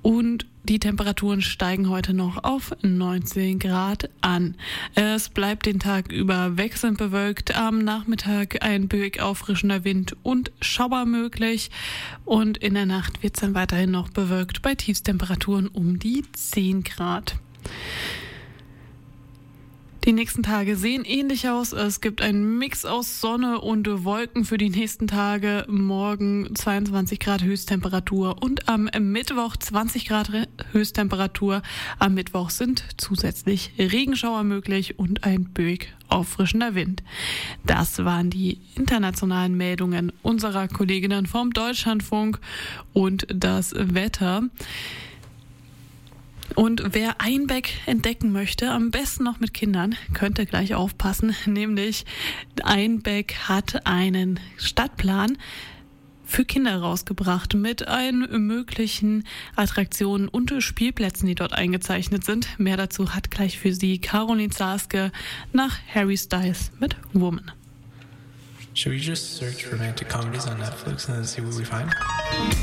Und die Temperaturen steigen heute noch auf 19 Grad an. Es bleibt den Tag über wechselnd bewölkt. Am Nachmittag ein böig auffrischender Wind und Schauer möglich. Und in der Nacht wird es dann weiterhin noch bewölkt bei Tiefstemperaturen um die 10 Grad. Die nächsten Tage sehen ähnlich aus. Es gibt einen Mix aus Sonne und Wolken für die nächsten Tage. Morgen 22 Grad Höchsttemperatur und am Mittwoch 20 Grad Höchsttemperatur. Am Mittwoch sind zusätzlich Regenschauer möglich und ein böig auffrischender Wind. Das waren die internationalen Meldungen unserer Kolleginnen vom Deutschlandfunk und das Wetter. Und wer Einbeck entdecken möchte, am besten noch mit Kindern, könnte gleich aufpassen. Nämlich Einbeck hat einen Stadtplan für Kinder rausgebracht mit allen möglichen Attraktionen und Spielplätzen, die dort eingezeichnet sind. Mehr dazu hat gleich für Sie Caroline Zaske nach Harry Styles mit Woman. Should we just search romantic comedies on Netflix and see what we find?